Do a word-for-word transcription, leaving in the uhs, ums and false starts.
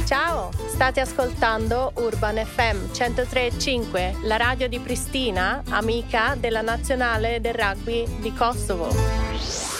Ciao, state ascoltando Urban F M centotré e cinque, la radio di Pristina, amica della nazionale del rugby di Kosovo.